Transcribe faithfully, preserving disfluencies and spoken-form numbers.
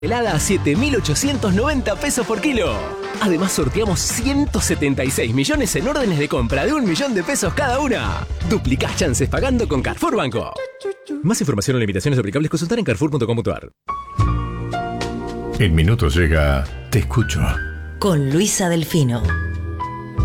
Helada a siete mil ochocientos noventa pesos por kilo. Además sorteamos ciento setenta y seis millones en órdenes de compra de un millón de pesos cada una. Duplicás chances pagando con Carrefour Banco. Más información o limitaciones aplicables consultar en carrefour punto com punto a r. En minutos llega Te Escucho con Luisa Delfino.